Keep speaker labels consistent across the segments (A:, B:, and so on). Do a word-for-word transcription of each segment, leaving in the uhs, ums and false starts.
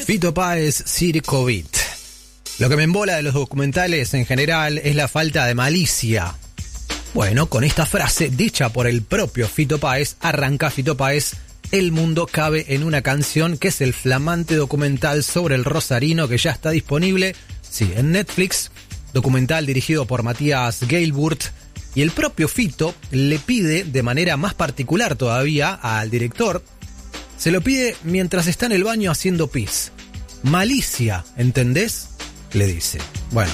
A: Fito Páez, Circo Beat. Lo que me embola de los documentales en general es la falta de malicia. Bueno, con esta frase dicha por el propio Fito Páez, arranca Fito Páez, El mundo cabe en una canción, que es el flamante documental sobre el rosarino que ya está disponible, sí, en Netflix, documental dirigido por Matías Geilburt, y el propio Fito le pide de manera más particular todavía al director, se lo pide mientras está en el baño haciendo pis. Malicia, ¿entendés? Le dice. Bueno.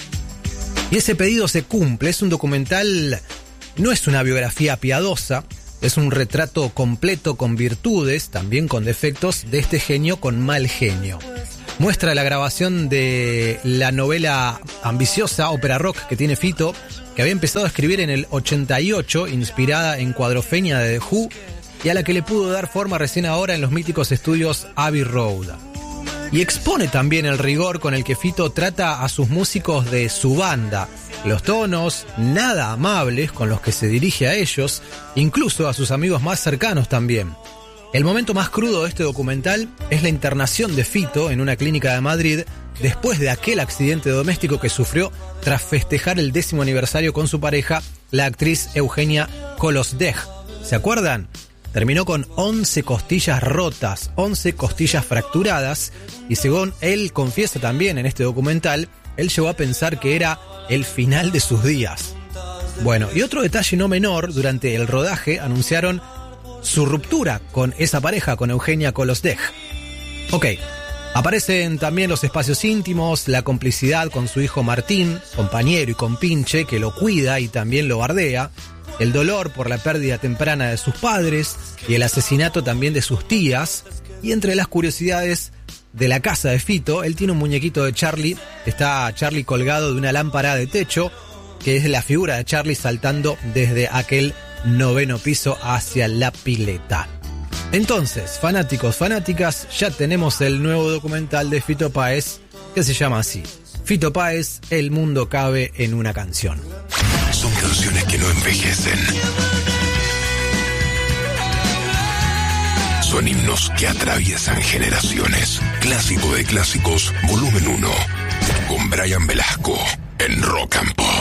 A: Y ese pedido se cumple. Es un documental, no es una biografía piadosa, es un retrato completo con virtudes, también con defectos, de este genio con mal genio. Muestra la grabación de la novela ambiciosa, ópera rock, que tiene Fito, que había empezado a escribir en el ochenta y ocho, inspirada en Cuadrofenia de The Who, y a la que le pudo dar forma recién ahora en los míticos estudios Abbey Road. Y expone también el rigor con el que Fito trata a sus músicos de su banda, los tonos nada amables con los que se dirige a ellos, incluso a sus amigos más cercanos también. El momento más crudo de este documental es la internación de Fito en una clínica de Madrid después de aquel accidente doméstico que sufrió tras festejar el décimo aniversario con su pareja, la actriz Eugenia Kolosdej. ¿Se acuerdan? Terminó con once costillas rotas, once costillas fracturadas, y según él confiesa también en este documental, él llegó a pensar que era el final de sus días. Bueno, y otro detalle no menor, durante el rodaje anunciaron su ruptura con esa pareja, con Eugenia Kolosdej. Ok, aparecen también los espacios íntimos, la complicidad con su hijo Martín, compañero y compinche, que lo cuida y también lo bardea, el dolor por la pérdida temprana de sus padres y el asesinato también de sus tías. Y entre las curiosidades de la casa de Fito, él tiene un muñequito de Charlie, está Charlie colgado de una lámpara de techo, que es la figura de Charlie saltando desde aquel noveno piso hacia la pileta. Entonces, fanáticos, fanáticas, ya tenemos el nuevo documental de Fito Páez, que se llama así: Fito Páez, El mundo cabe en una canción.
B: Son canciones que no envejecen. Son himnos que atraviesan generaciones. Clásico de clásicos, volumen uno. Con Brian Velasco en Rock and Pop.